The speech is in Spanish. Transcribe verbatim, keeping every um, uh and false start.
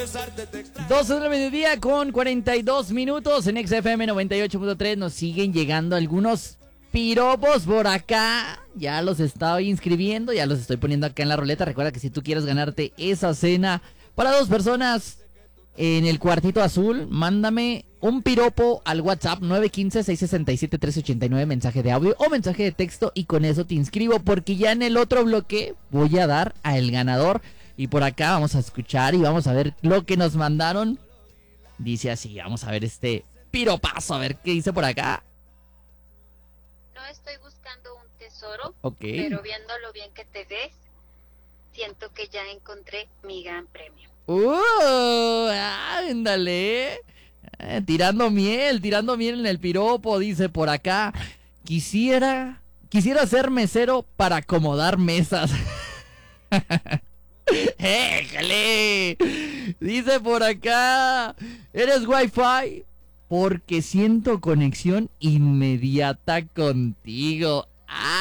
doce de la mediodía con cuarenta y dos minutos en X F M noventa y ocho punto tres. Nos siguen llegando algunos piropos por acá. Ya los estoy inscribiendo, ya los estoy poniendo acá en la ruleta. Recuerda que si tú quieres ganarte esa cena para dos personas en el cuartito azul, mándame un piropo al WhatsApp nueve uno cinco, seis seis siete, tres ocho nueve, mensaje de audio o mensaje de texto, y con eso te inscribo, porque ya en el otro bloque voy a dar al ganador. Y por acá vamos a escuchar y vamos a ver lo que nos mandaron. Dice así, vamos a ver este piropazo, a ver qué dice por acá. No estoy buscando un tesoro, okay, pero viendo lo bien que te ves, siento que ya encontré mi gran premio. ¡Uh! ¡Ándale! Eh, tirando miel, tirando miel en el piropo, dice por acá. Quisiera, quisiera ser mesero para acomodar mesas. ¡Éjale! Dice por acá, ¿eres Wi-Fi? Porque siento conexión inmediata contigo. ¡Ah!